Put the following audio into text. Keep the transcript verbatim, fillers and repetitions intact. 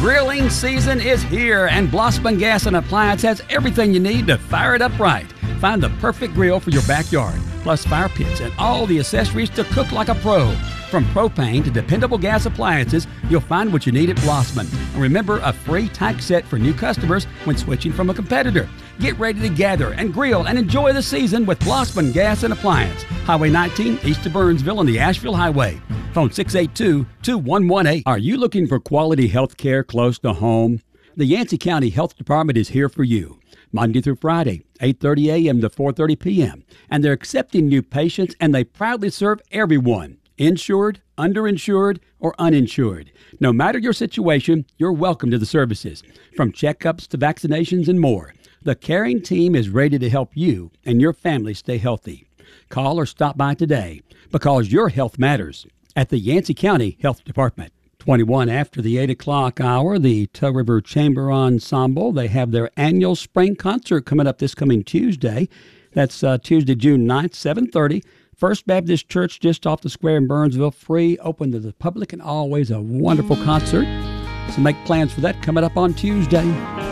Grilling season is here, and Blossman Gas and Appliance has everything you need to fire it up right. Find the perfect grill for your backyard, plus fire pits and all the accessories to cook like a pro. From propane to dependable gas appliances, you'll find what you need at Blossman. And remember, a free tank set for new customers when switching from a competitor. Get ready to gather and grill and enjoy the season with Blossman Gas and Appliance. Highway nineteen, east of Burnsville on the Asheville Highway. Phone six eight two, two one one eight. Are you looking for quality health care close to home? The Yancey County Health Department is here for you. Monday through Friday, eight thirty a.m. to four thirty p.m. And they're accepting new patients, and they proudly serve everyone, insured, underinsured, or uninsured. No matter your situation, you're welcome to the services. From checkups to vaccinations and more, the caring team is ready to help you and your family stay healthy. Call or stop by today, because your health matters at the Yancey County Health Department. twenty-one after the eight o'clock hour, the Toe River Chamber Ensemble, they have their annual spring concert coming up this coming Tuesday. That's uh, Tuesday, June ninth, seven thirty. First Baptist Church just off the square in Burnsville, free, open to the public, and always a wonderful concert. So make plans for that coming up on Tuesday.